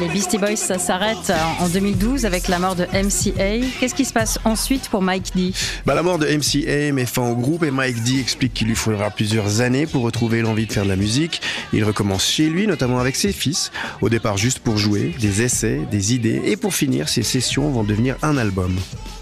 les Beastie Boys, ça s'arrête en 2012 avec la mort de MCA. Qu'est-ce qui se passe ensuite pour Mike D? La mort de MCA met fin au groupe et Mike D explique qu'il lui faudra plusieurs années pour retrouver l'envie de faire de la musique. Il recommence chez lui, notamment avec ses fils, au départ juste pour jouer, des essais, des idées, et pour finir, ces sessions vont devenir un album.